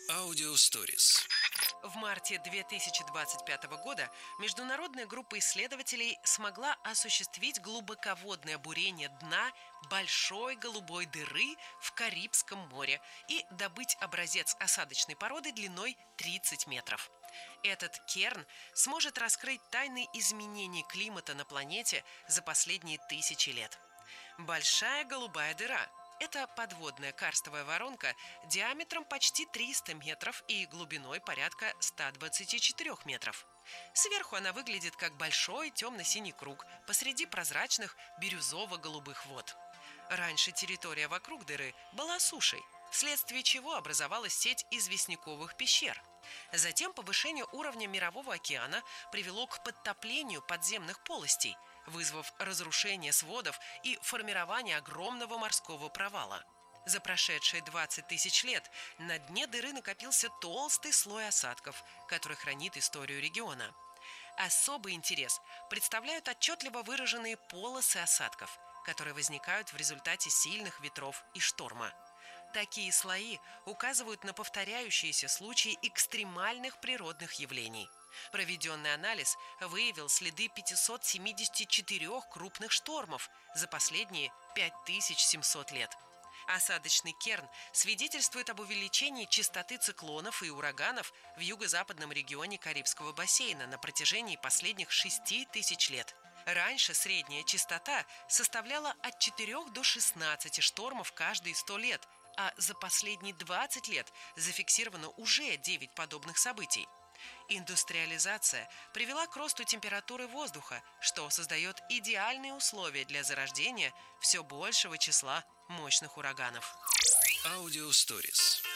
Audio Stories. В марте 2025 года международная группа исследователей смогла осуществить глубоководное бурение дна большой голубой дыры в Карибском море и добыть образец осадочной породы длиной 30 метров. Этот керн сможет раскрыть тайны изменений климата на планете за последние тысячи лет. Большая голубая дыра – это подводная карстовая воронка диаметром почти 300 метров и глубиной порядка 124 метров. Сверху она выглядит как большой темно-синий круг посреди прозрачных бирюзово-голубых вод. Раньше территория вокруг дыры была сушей, вследствие чего образовалась сеть известняковых пещер. Затем повышение уровня мирового океана привело к подтоплению подземных полостей, вызвав разрушение сводов и формирование огромного морского провала. За прошедшие 20 тысяч лет на дне дыры накопился толстый слой осадков, который хранит историю региона. Особый интерес представляют отчетливо выраженные полосы осадков, которые возникают в результате сильных ветров и шторма. Такие слои указывают на повторяющиеся случаи экстремальных природных явлений. Проведенный анализ выявил следы 574 крупных штормов за последние 5700 лет. Осадочный керн свидетельствует об увеличении частоты циклонов и ураганов в юго-западном регионе Карибского бассейна на протяжении последних 6000 лет. Раньше средняя частота составляла от 4 до 16 штормов каждые 100 лет, а за последние 20 лет зафиксировано уже 9 подобных событий. Индустриализация привела к росту температуры воздуха, что создает идеальные условия для зарождения все большего числа мощных ураганов. Audio Stories.